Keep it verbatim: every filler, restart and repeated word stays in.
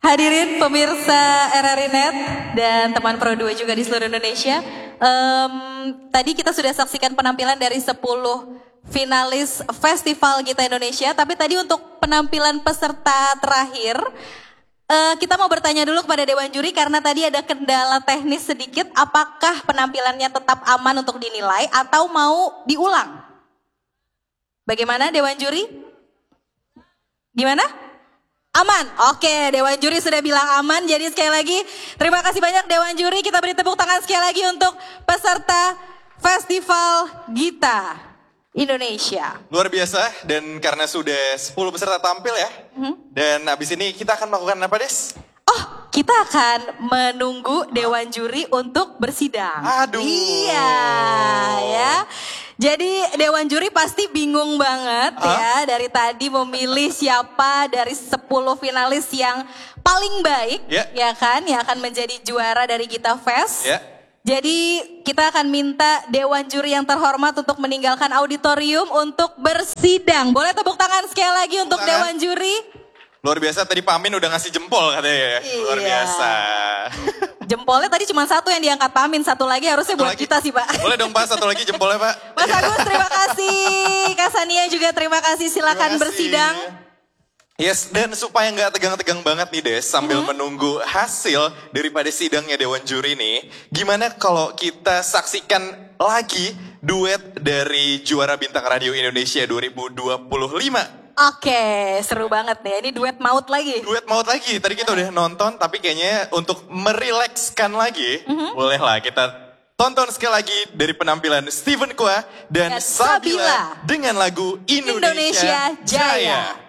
Hadirin pemirsa R R I Net dan teman Pro dua juga di seluruh Indonesia. Um, tadi kita sudah saksikan penampilan dari sepuluh finalis Festival Gita Indonesia. Tapi tadi untuk penampilan peserta terakhir, uh, kita mau bertanya dulu kepada Dewan Juri karena tadi ada kendala teknis sedikit. Apakah penampilannya tetap aman untuk dinilai atau mau diulang? Bagaimana Dewan Juri? Gimana? Aman, oke, Dewan Juri sudah bilang aman. Jadi sekali lagi terima kasih banyak Dewan Juri. Kita beri tepuk tangan sekali lagi untuk peserta Festival Gita Indonesia. Luar biasa, dan karena sudah sepuluh peserta tampil ya. Hmm? Dan habis ini kita akan melakukan apa, Des? Oh, kita akan menunggu Dewan Juri untuk bersidang. Aduh. Iya, ya. Jadi Dewan Juri pasti bingung banget huh? ya dari tadi memilih siapa dari sepuluh finalis yang paling baik yeah. ya kan, yang akan menjadi juara dari Gita Fest. Yeah. Jadi kita akan minta Dewan Juri yang terhormat untuk meninggalkan auditorium untuk bersidang. Boleh tepuk tangan sekali lagi untuk tangan. Dewan Juri. Luar biasa, tadi Pak Amin udah ngasih jempol katanya ya. Iya. Luar biasa. Jempolnya tadi cuma satu yang diangkat Pak Amin, satu lagi harusnya satu buat lagi. Kita sih Pak. Boleh dong Pak, satu lagi jempolnya Pak. Mas Agus terima kasih, Kak Sania juga terima kasih, silakan bersidang. Yes, dan supaya nggak tegang-tegang banget nih Des, sambil hmm. menunggu hasil daripada sidangnya Dewan Juri nih, gimana kalau kita saksikan lagi duet dari juara Bintang Radio Indonesia dua ribu dua puluh lima? Oke, seru banget nih. Ini duet maut lagi. Duet maut lagi. Tadi kita udah nonton, tapi kayaknya untuk merilekskan lagi, mm-hmm. bolehlah kita tonton sekali lagi dari penampilan Steven Kwa dan, dan Sabila, Sabila dengan lagu Indonesia, Indonesia Jaya. Jaya.